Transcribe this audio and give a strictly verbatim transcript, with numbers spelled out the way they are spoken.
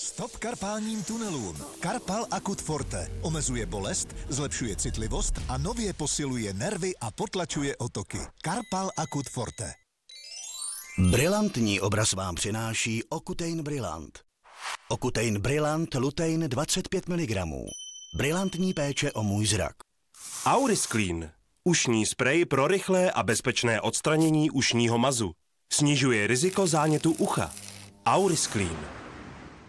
Stop karpálním tunelům. Karpal Akut Forte omezuje bolest, zlepšuje citlivost a nově posiluje nervy a potlačuje otoky. Karpal Akut Forte. Brilantní obraz vám přináší Ocutein Brillant. Ocutein Brillant Lutein dvacet pět miligramů. Brilantní péče o můj zrak. Aurisclean. Ušní sprej pro rychlé a bezpečné odstranění ušního mazu. Snižuje riziko zánětu ucha. Aurisclean.